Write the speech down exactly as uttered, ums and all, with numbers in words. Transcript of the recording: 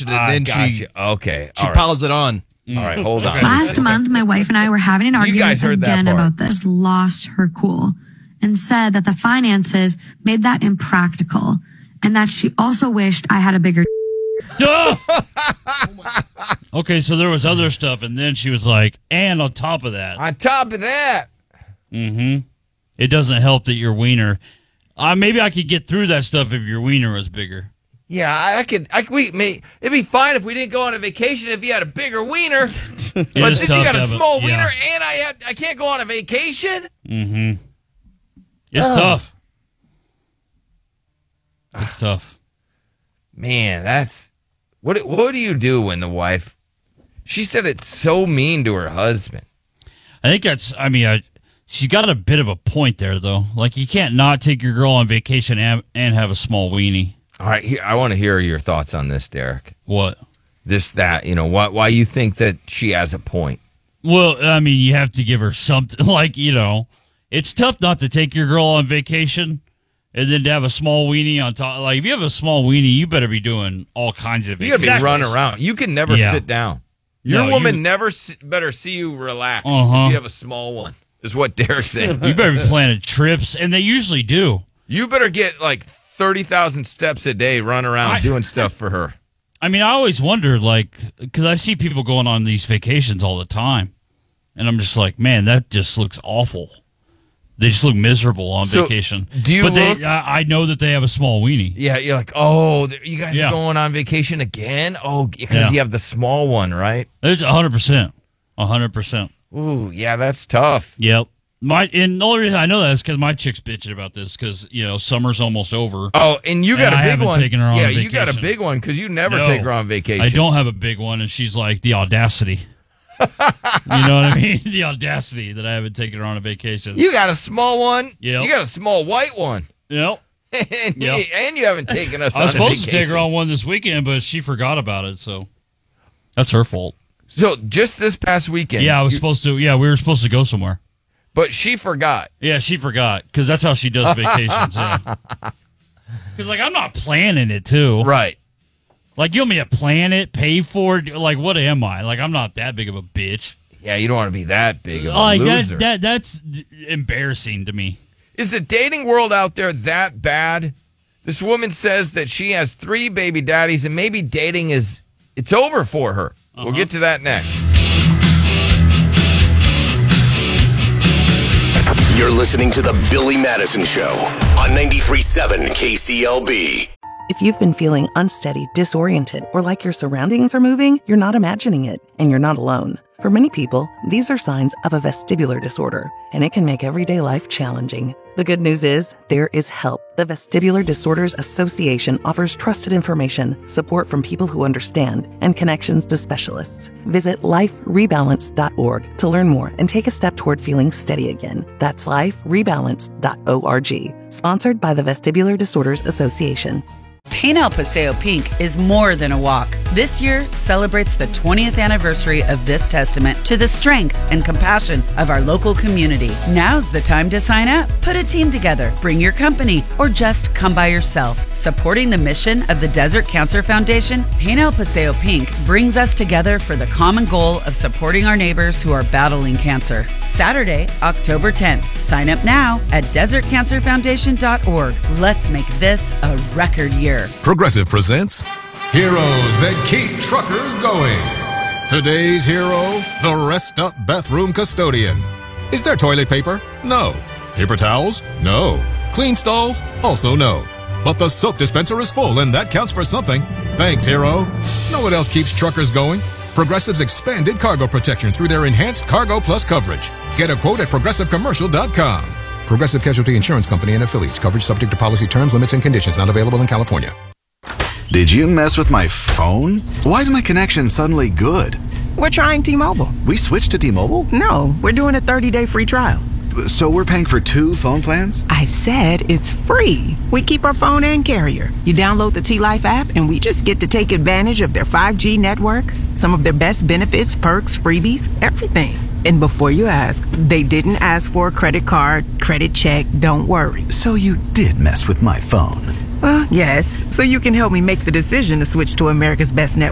vacation, and I then got she you. Okay, she all right. piles it on. All right, hold on. Last month, my wife and I were having an You guys argument heard that again part. about this. Lost her cool and said that the finances made that impractical and that she also wished I had a bigger. Duh! Okay, so there was other stuff, and then she was like, and on top of that. On top of that. Mm-hmm. It doesn't help that your wiener. Uh, maybe I could get through that stuff if your wiener was bigger. Yeah, I, I could. I could. We, may, it'd be fine if we didn't go on a vacation if you had a bigger wiener. But is since tough you got to a have a- small yeah. wiener and I had, I can't go on a vacation. Mm-hmm. It's Ugh. tough. It's tough. Man, that's what. What do you do when the wife? She said it's so mean to her husband. I think that's. I mean, I, she got a bit of a point there, though. Like you can't not take your girl on vacation and, and have a small weenie. All right, here, I want to hear your thoughts on this, Derek. What? This, that, you know, why, why you think that she has a point? Well, I mean, you have to give her something. Like, you know, it's tough not to take your girl on vacation and then to have a small weenie on top. Like, if you have a small weenie, you better be doing all kinds of. You got to be exactly. running around. You can never Yeah. sit down. Your No, woman you- never s- better see you relax Uh-huh. if you have a small one, is what Derek said. You better be planning trips, and they usually do. You better get like thirty thousand steps a day, run around I- doing stuff for her. I mean, I always wonder, like, because I see people going on these vacations all the time, and I'm just like, man, that just looks awful. They just look miserable on So, vacation. do you But look- they, I, I know that they have a small weenie. Yeah, you're like, oh, th- you guys Yeah. are going on vacation again? Oh, because Yeah. you have the small one, right? It's one hundred percent. one hundred percent. Ooh, yeah, that's tough. Yep. My and the only reason I know that is because my chick's bitching about this because you know summer's almost over. Oh, and you got And a I big haven't one. taken her on yeah, vacation. you got a big one because you never No, take her on vacation. I don't have a big one, and she's like the audacity. You know what I mean? The audacity that I haven't taken her on a vacation. You got a small one. Yep. You got a small white one. Yep. and, you, Yep. and you haven't taken us I on was a supposed vacation. to take her on one this weekend, but she forgot about it, so that's her fault. So just this past weekend. Yeah, I was you- supposed to. Yeah, we were supposed to go somewhere. But she forgot. Yeah, she forgot because that's how she does vacations. Yeah. Because like I'm not planning it too. Right. Like you want me to plan it, pay for it? Like what am I? Like I'm not that big of a bitch. Yeah, you don't want to be that big of a Like that, loser. that that's embarrassing to me. Is the dating world out there that bad? This woman says that she has three baby daddies and maybe dating is it's over for her. Uh-huh. We'll get to that next. You're listening to The Billy Madison Show on ninety-three point seven K C L B. If you've been feeling unsteady, disoriented, or like your surroundings are moving, you're not imagining it, and you're not alone. For many people, these are signs of a vestibular disorder, and it can make everyday life challenging. The good news is, there is help. The Vestibular Disorders Association offers trusted information, support from people who understand, and connections to specialists. Visit life rebalance dot org to learn more and take a step toward feeling steady again. That's life rebalance dot org. Sponsored by the Vestibular Disorders Association. Pain El Paseo Pink is more than a walk. This year celebrates the twentieth anniversary of this testament to the strength and compassion of our local community. Now's the time to sign up. Put a team together, bring your company, or just come by yourself. Supporting the mission of the Desert Cancer Foundation, Pain El Paseo Pink brings us together for the common goal of supporting our neighbors who are battling cancer. Saturday, October tenth. Sign up now at desert cancer foundation dot org. Let's make this a record year. Progressive presents Heroes That Keep Truckers Going. Today's hero, the Rest Up Bathroom Custodian. Is there toilet paper? No. Paper towels? No. Clean stalls? Also no. But the soap dispenser is full, and that counts for something. Thanks, hero. Know what else keeps truckers going? Progressive's expanded cargo protection through their enhanced Cargo Plus coverage. Get a quote at progressive commercial dot com. Progressive Casualty Insurance Company and affiliates. Coverage subject to policy terms, limits, and conditions. Not available in California. Did you mess with my phone? Why is my connection suddenly good? We're trying T-Mobile. We switched to T-Mobile? No, we're doing a thirty-day free trial. So we're paying for two phone plans? I said it's free. We keep our phone and carrier. You download the T-Life app and we just get to take advantage of their five G network, some of their best benefits, perks, freebies, everything. And before you ask, they didn't ask for a credit card, credit check, don't worry. So you did mess with my phone? Well, yes. So you can help me make the decision to switch to America's Best network.